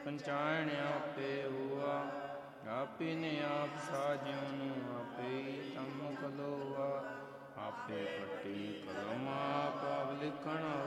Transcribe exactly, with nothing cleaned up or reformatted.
ਪੰਚਾਇਣ ਆਪੇ ਹੁਆ। ਆਪੇ ਨੇ ਆਪ ਸਾਜਿਓ ਨੂੰ ਆਪੇ ਤਮ ਕਲੋਆ। ਆਪੇ ਪੱਟੀ ਕਲਮ ਆਪ ਲਿਖਣ